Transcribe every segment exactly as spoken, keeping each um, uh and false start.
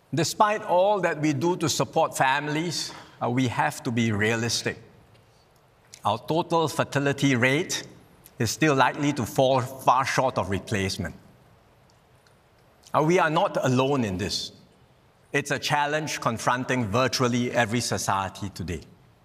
Despite all that we do to support families, uh, we have to be realistic. Our total fertility rate is still likely to fall far short of replacement. Uh, we are not alone in this. It's a challenge confronting virtually every society today.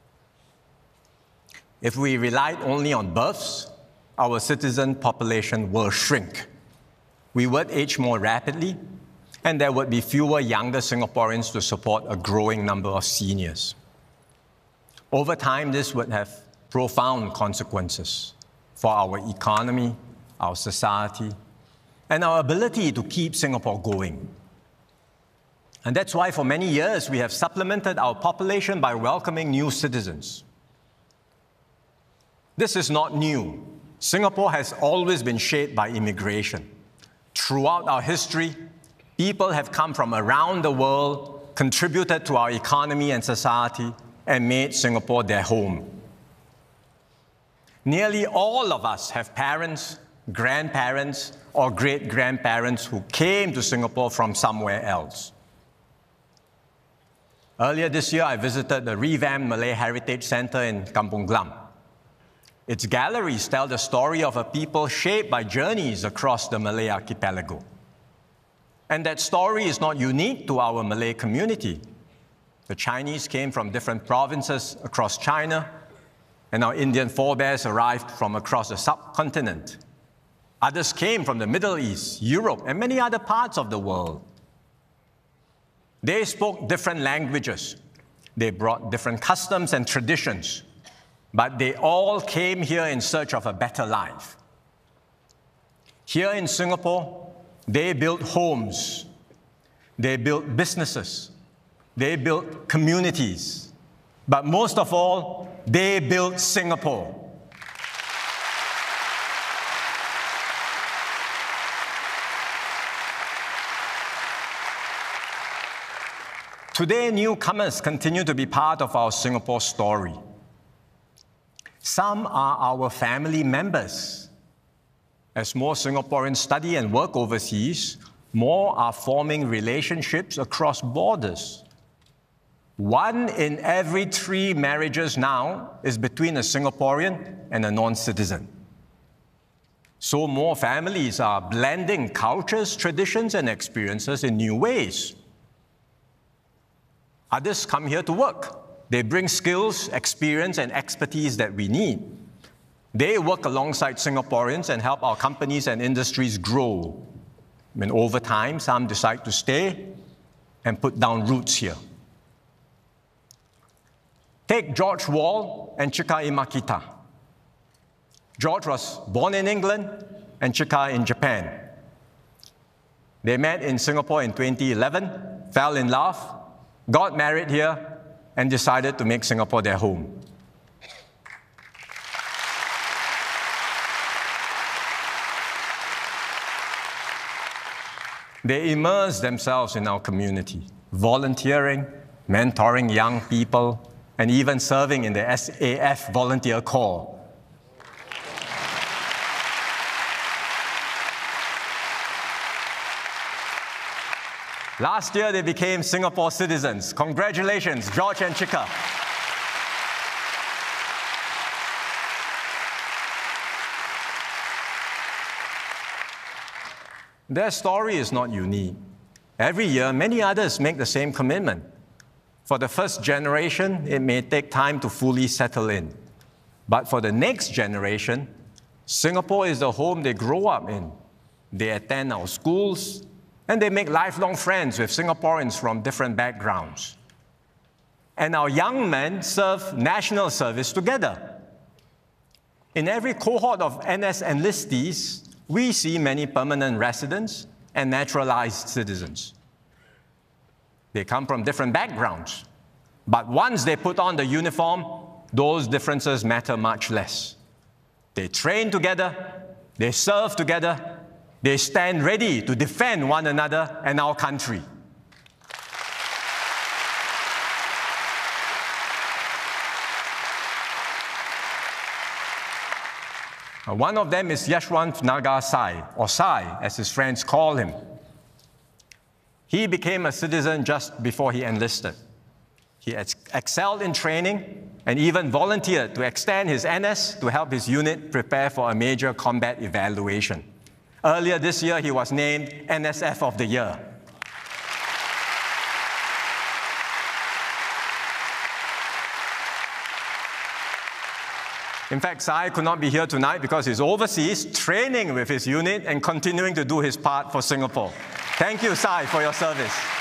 If we relied only on births, our citizen population will shrink. We would age more rapidly, and there would be fewer younger Singaporeans to support a growing number of seniors. Over time, this would have profound consequences for our economy, our society, and our ability to keep Singapore going. And that's why for many years we have supplemented our population by welcoming new citizens. This is not new. Singapore has always been shaped by immigration. Throughout our history, people have come from around the world, contributed to our economy and society, and made Singapore their home. Nearly all of us have parents, grandparents, or great-grandparents who came to Singapore from somewhere else. Earlier this year, I visited the revamped Malay Heritage Center in Kampung Glam. Its galleries tell the story of a people shaped by journeys across the Malay archipelago. And that story is not unique to our Malay community. The Chinese came from different provinces across China, and our Indian forebears arrived from across the subcontinent. Others came from the Middle East, Europe, and many other parts of the world. They spoke different languages. They brought different customs and traditions. But they all came here in search of a better life. Here in Singapore, they built homes. They built businesses. They built communities. But most of all, they built Singapore. Today, newcomers continue to be part of our Singapore story. Some are our family members. As more Singaporeans study and work overseas, more are forming relationships across borders. One in every three marriages now is between a Singaporean and a non-citizen. So more families are blending cultures, traditions, and experiences in new ways. Others come here to work. They bring skills, experience, and expertise that we need. They work alongside Singaporeans and help our companies and industries grow. And over time, some decide to stay and put down roots here. Take George Wall and Chika Imakita. George was born in England and Chika in Japan. They met in Singapore in twenty eleven, fell in love, got married here, and decided to make Singapore their home. They immerse themselves in our community, volunteering, mentoring young people, and even serving in the S A F Volunteer Corps. Last year, they became Singapore citizens. Congratulations, George and Chika. Their story is not unique. Every year, many others make the same commitment. For the first generation, it may take time to fully settle in. But for the next generation, Singapore is the home they grow up in. They attend our schools, and they make lifelong friends with Singaporeans from different backgrounds. And our young men serve national service together. In every cohort of N S enlistees, we see many permanent residents and naturalized citizens. They come from different backgrounds, but once they put on the uniform, those differences matter much less. They train together, they serve together, they stand ready to defend one another and our country. One of them is Yashwant Nagar Sai, or Sai, as his friends call him. He became a citizen just before he enlisted. He ex excelled in training and even volunteered to extend his N S to help his unit prepare for a major combat evaluation. Earlier this year, he was named N S F of the Year. In fact, Sai could not be here tonight because he's overseas training with his unit and continuing to do his part for Singapore. Thank you, Sai, for your service.